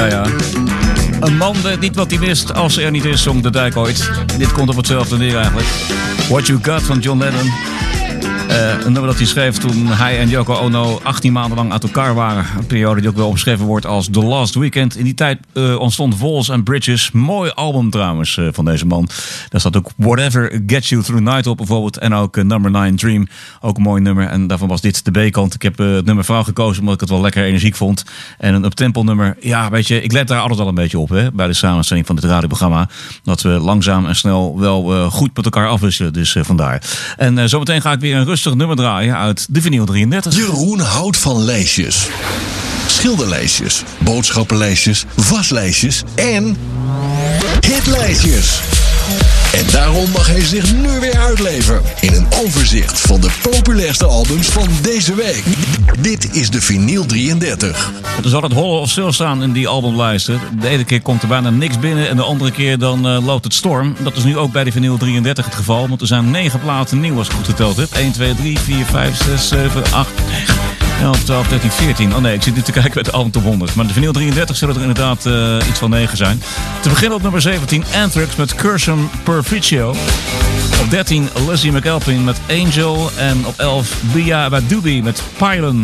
Ja. Een man weet niet wat hij mist als er niet is, zong de Dijk ooit. Dit komt op hetzelfde neer eigenlijk. What You Got van John Lennon. Een nummer dat hij schreef toen hij en Yoko Ono 18 maanden lang uit elkaar waren. Een periode die ook wel omschreven wordt als The Last Weekend. In die tijd ontstond Walls and Bridges. Mooi album trouwens van deze man. Daar staat ook Whatever Gets You Through Night op bijvoorbeeld. En ook Number 9 Dream. Ook een mooi nummer. En daarvan was dit de B-kant. Ik heb het nummer Vrouw gekozen omdat ik het wel lekker energiek vond. En een uptempo nummer. Ja, weet je, ik let daar altijd al een beetje op hè, bij de samenstelling van dit radioprogramma. Dat we langzaam en snel wel goed met elkaar afwisselen. Dus vandaar. En zometeen ga ik weer een rustig nummer draaien uit de Vinyl 33. Jeroen houdt van lijstjes. Schilderlijstjes, boodschappenlijstjes, waslijstjes en hitlijstjes. En daarom mag hij zich nu weer uitleven in een overzicht van de populairste albums van deze week. Dit is de Vinyl 33. Het is altijd hollen of stilstaan in die albumlijsten. De ene keer komt er bijna niks binnen en de andere keer dan loopt het storm. Dat is nu ook bij de Vinyl 33 het geval, want er zijn 9 platen nieuw als ik goed geteld heb. 1, 2, 3, 4, 5, 6, 7, 8, 9... 11, 12, 13, 14. Oh nee, ik zit nu te kijken bij de album top 100. Maar de Vinyl 33 zullen er inderdaad iets van 9 zijn. Te beginnen op nummer 17, Anthrax met Cursum Perficio. Op 13, Lizzie McAlpin met Angel. En op 11, Bia Badubi met Pylon.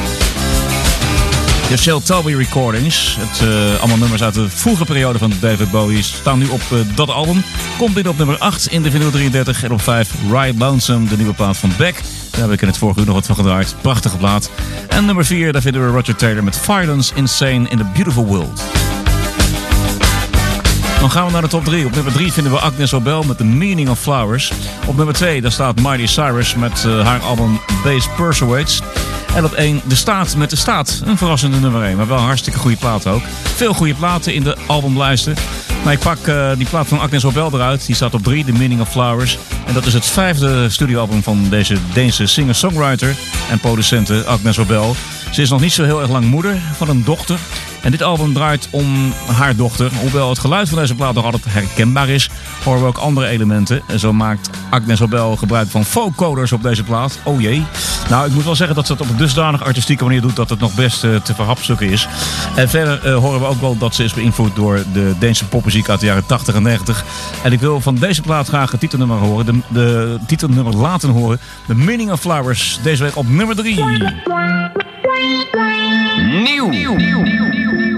De Shell Toby Recordings. Allemaal nummers uit de vroege periode van David Bowie staan nu op dat album. Komt binnen op nummer 8 in de Vinyl 33. En op 5, Ride Lonesome, de nieuwe plaat van Beck. Daar heb ik in het vorige uur nog wat van gedraaid. Prachtige plaat. En nummer 4, daar vinden we Roger Taylor met Violence Insane in the Beautiful World. Dan gaan we naar de top 3. Op nummer 3 vinden we Agnes Obel met The Meaning of Flowers. Op nummer 2 daar staat Miley Cyrus met haar album Bass Persuades. En op 1 De Staat met De Staat. Een verrassende nummer 1, maar wel een hartstikke goede plaat ook. Veel goede platen in de albumlijsten. Maar ik pak die plaat van Agnes Obel eruit. Die staat op 3, The Meaning of Flowers. En dat is het 5e studioalbum van deze Deense singer-songwriter en producente Agnes Obel. Ze is nog niet zo heel erg lang moeder van een dochter. En dit album draait om haar dochter. Hoewel het geluid van deze plaat nog altijd herkenbaar is, horen we ook andere elementen. En zo maakt Agnes Obel gebruik van vocoders op deze plaat. Oh jee. Nou, ik moet wel zeggen dat ze het op een dusdanig artistieke manier doet dat het nog best te verhapstukken is. En verder horen we ook wel dat ze is beïnvloed door de Deense popmuziek uit de jaren 80 en 90. En ik wil van deze plaat graag het titelnummer horen. De titelnummer laten horen. The Meaning of Flowers. Deze week op nummer 3. Nieuw.